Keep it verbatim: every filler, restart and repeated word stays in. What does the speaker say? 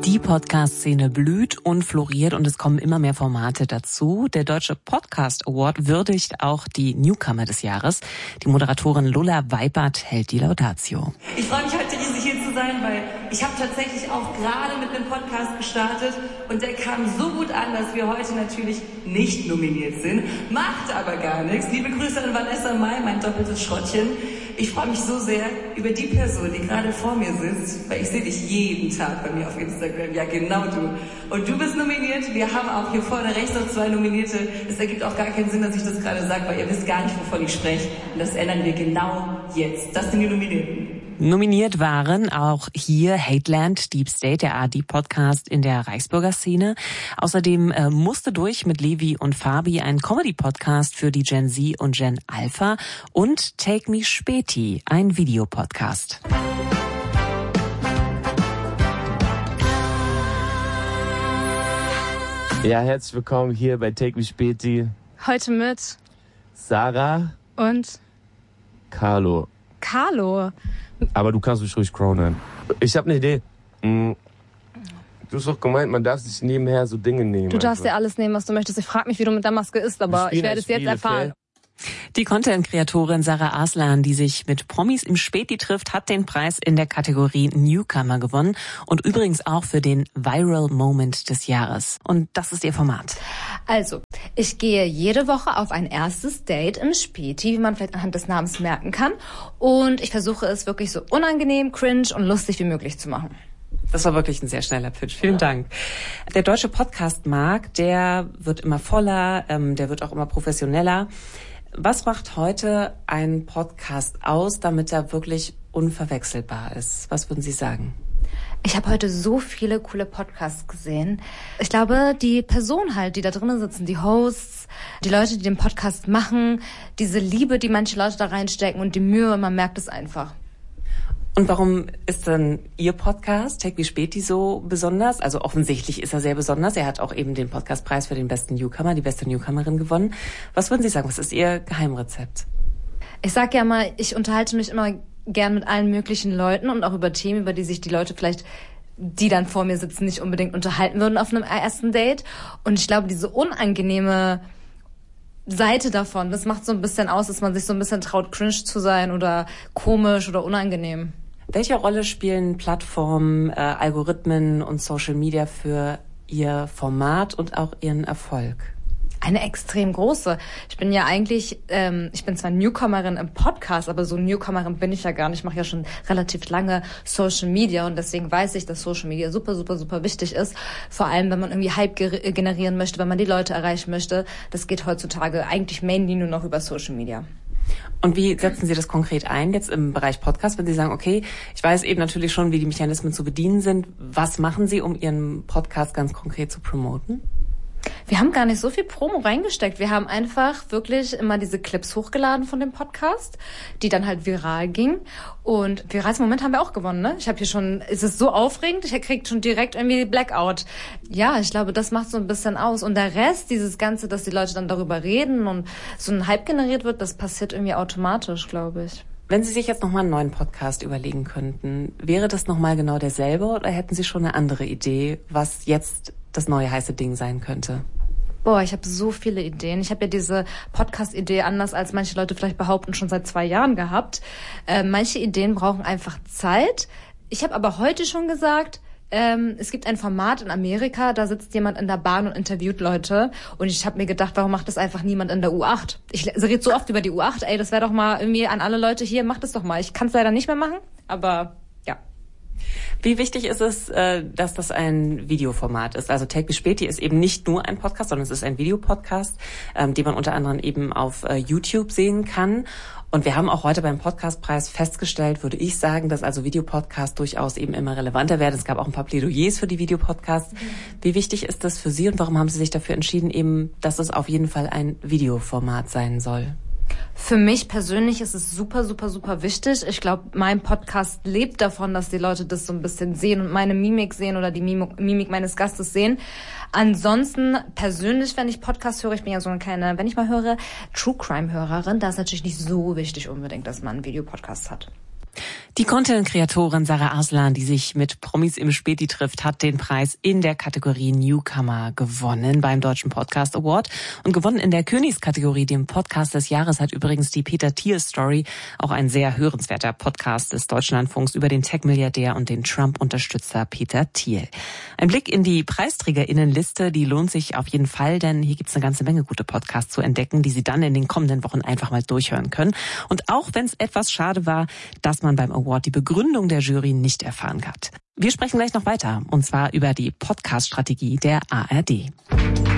Die Podcast-Szene blüht und floriert und es kommen immer mehr Formate dazu. Der Deutsche Podcast Award würdigt auch die Newcomer des Jahres. Die Moderatorin Lola Weipert hält die Laudatio. Ich freue mich heute riesig hier zu sein, weil ich habe tatsächlich auch gerade mit einem Podcast gestartet und der kam so gut an, dass wir heute natürlich nicht nominiert sind. Macht aber gar nichts. Liebe Grüße an Vanessa Mai, mein doppeltes Schrottchen. Ich freue mich so sehr über die Person, die gerade vor mir sitzt, weil ich sehe dich jeden Tag bei mir auf Instagram. Ja, genau du. Und du bist nominiert. Wir haben auch hier vorne rechts noch zwei Nominierte. Es ergibt auch gar keinen Sinn, dass ich das gerade sage, weil ihr wisst gar nicht, wovon ich spreche. Und das ändern wir genau jetzt. Das sind die Nominierten. Nominiert waren auch hier Hateland, Deep State, der A R D-Podcast in der Reichsbürger-Szene. Außerdem äh, musste durch mit Levi und Fabi ein Comedy-Podcast für die Gen Z und Gen Alpha und Take Me Späti, ein Videopodcast. Ja, herzlich willkommen hier bei Take Me Späti. Heute mit Sarah und Carlo. Carlo. Aber du kannst mich ruhig Crow nennen. Ich habe eine Idee. Du hast doch gemeint, man darf sich nebenher so Dinge nehmen. Du darfst einfach. dir alles nehmen, was du möchtest. Ich frage mich, wie du mit der Maske isst, aber ich werde es jetzt erfahren. Die Content-Kreatorin Sarah Arslan, die sich mit Promis im Späti trifft, hat den Preis in der Kategorie Newcomer gewonnen und übrigens auch für den Viral Moment des Jahres. Und das ist ihr Format. Also, ich gehe jede Woche auf ein erstes Date im Späti, wie man vielleicht anhand des Namens merken kann. Und ich versuche es wirklich so unangenehm, cringe und lustig wie möglich zu machen. Das war wirklich ein sehr schneller Pitch. Vielen Dank. Der deutsche Podcast-Markt, der wird immer voller, ähm, der wird auch immer professioneller. Was macht heute ein Podcast aus, damit er wirklich unverwechselbar ist? Was würden Sie sagen? Ich habe heute so viele coole Podcasts gesehen. Ich glaube, die Personen halt, die da drinnen sitzen, die Hosts, die Leute, die den Podcast machen, diese Liebe, die manche Leute da reinstecken und die Mühe, man merkt es einfach. Und warum ist denn Ihr Podcast, Take Me Späti, so besonders? Also offensichtlich ist er sehr besonders. Er hat auch eben den Podcastpreis für den besten Newcomer, die beste Newcomerin gewonnen. Was würden Sie sagen, was ist Ihr Geheimrezept? Ich sag ja mal, ich unterhalte mich immer gern mit allen möglichen Leuten und auch über Themen, über die sich die Leute vielleicht, die dann vor mir sitzen, nicht unbedingt unterhalten würden auf einem ersten Date. Und ich glaube, diese unangenehme Seite davon, das macht so ein bisschen aus, dass man sich so ein bisschen traut, cringe zu sein oder komisch oder unangenehm. Welche Rolle spielen Plattformen, äh, Algorithmen und Social Media für Ihr Format und auch Ihren Erfolg? Eine extrem große. Ich bin ja eigentlich, ähm, ich bin zwar Newcomerin im Podcast, aber so Newcomerin bin ich ja gar nicht. Ich mache ja schon relativ lange Social Media und deswegen weiß ich, dass Social Media super, super, super wichtig ist. Vor allem, wenn man irgendwie Hype ger- generieren möchte, wenn man die Leute erreichen möchte. Das geht heutzutage eigentlich mainly nur noch über Social Media. Und wie setzen Sie das konkret ein jetzt im Bereich Podcast, wenn Sie sagen, okay, ich weiß eben natürlich schon, wie die Mechanismen zu bedienen sind. Was machen Sie, um Ihren Podcast ganz konkret zu promoten? Wir haben gar nicht so viel Promo reingesteckt. Wir haben einfach wirklich immer diese Clips hochgeladen von dem Podcast, die dann halt viral gingen. Und virales Moment haben wir auch gewonnen, ne? Ich habe hier schon, es ist so aufregend, ich krieg schon direkt irgendwie Blackout. Ja, ich glaube, das macht so ein bisschen aus. Und der Rest, dieses Ganze, dass die Leute dann darüber reden und so ein Hype generiert wird, das passiert irgendwie automatisch, glaube ich. Wenn Sie sich jetzt nochmal einen neuen Podcast überlegen könnten, wäre das nochmal genau derselbe oder hätten Sie schon eine andere Idee, was jetzt das neue heiße Ding sein könnte? Boah, ich habe so viele Ideen. Ich habe ja diese Podcast-Idee, anders als manche Leute vielleicht behaupten, schon seit zwei Jahren gehabt. Äh, manche Ideen brauchen einfach Zeit. Ich habe aber heute schon gesagt, ähm, es gibt ein Format in Amerika, da sitzt jemand in der Bahn und interviewt Leute. Und ich habe mir gedacht, warum macht das einfach niemand in der U acht? Ich rede so oft über die U acht. Ey, das wäre doch mal irgendwie an alle Leute hier, macht das doch mal. Ich kann es leider nicht mehr machen, aber ja. Wie wichtig ist es, dass das ein Videoformat ist? Also Take Me Späti ist eben nicht nur ein Podcast, sondern es ist ein Videopodcast, den man unter anderem eben auf YouTube sehen kann. Und wir haben auch heute beim Podcastpreis festgestellt, würde ich sagen, dass also Videopodcasts durchaus eben immer relevanter werden. Es gab auch ein paar Plädoyers für die Videopodcasts. Mhm. Wie wichtig ist das für Sie und warum haben Sie sich dafür entschieden, eben, dass es auf jeden Fall ein Videoformat sein soll? Für mich persönlich ist es super, super, super wichtig. Ich glaube, mein Podcast lebt davon, dass die Leute das so ein bisschen sehen und meine Mimik sehen oder die Mimik meines Gastes sehen. Ansonsten persönlich, wenn ich Podcast höre, ich bin ja so eine kleine, wenn ich mal höre, True Crime Hörerin, da ist natürlich nicht so wichtig unbedingt, dass man einen Videopodcast hat. Die Content-Kreatorin Sarah Arslan, die sich mit Promis im Späti trifft, hat den Preis in der Kategorie Newcomer gewonnen beim Deutschen Podcast Award. Und gewonnen in der Königskategorie, dem Podcast des Jahres, hat übrigens die Peter Thiel Story, auch ein sehr hörenswerter Podcast des Deutschlandfunks über den Tech-Milliardär und den Trump-Unterstützer Peter Thiel. Ein Blick in die PreisträgerInnenliste, die lohnt sich auf jeden Fall, denn hier gibt's eine ganze Menge gute Podcasts zu entdecken, die Sie dann in den kommenden Wochen einfach mal durchhören können. Und auch wenn es etwas schade war, dass man beim Award die Begründung der Jury nicht erfahren hat. Wir sprechen gleich noch weiter, und zwar über die Podcast-Strategie der A R D.